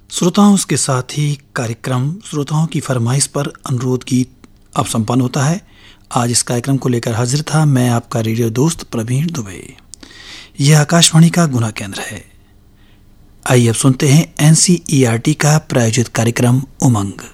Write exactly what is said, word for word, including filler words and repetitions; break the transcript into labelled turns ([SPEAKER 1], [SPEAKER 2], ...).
[SPEAKER 1] श्रोताओं के साथ ही कार्यक्रम श्रोताओं की फरमाइश पर अनुरोध गीत अब संपन्न होता है। आज इस कार्यक्रम को लेकर हाजिर था मैं आपका रेडियो दोस्त प्रवीण दुबे। यह आकाशवाणी का गुना केंद्र है। आइए अब सुनते हैं एनसीईआरटी का प्रायोजित कार्यक्रम उमंग।